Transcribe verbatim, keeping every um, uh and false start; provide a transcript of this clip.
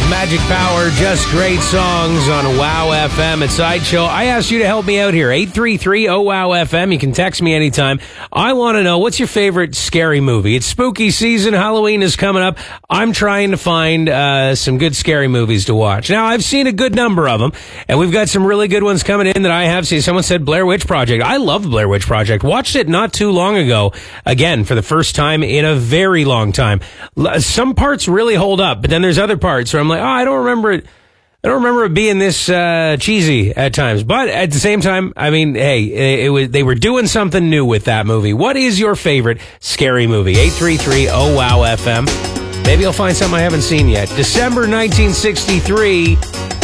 Magic Power, just great songs on Wow F M at Sideshow. I asked you to help me out here. eight three three oh wow F M. You can text me anytime. I want to know, what's your favorite scary movie? It's spooky season. Halloween is coming up. I'm trying to find uh, some good scary movies to watch. Now, I've seen a good number of them, and we've got some really good ones coming in that I have seen. Someone said Blair Witch Project. I love Blair Witch Project. Watched it not too long ago. Again, for the first time in a very long time. Some parts really hold up, but then there's other parts where I'm like, oh, I don't remember it. I don't remember it being this uh, cheesy at times. But at the same time, I mean, hey, it, it was they were doing something new with that movie. What is your favorite scary movie? eight three three oh wow F M. Maybe I'll find something I haven't seen yet. December nineteen sixty-three.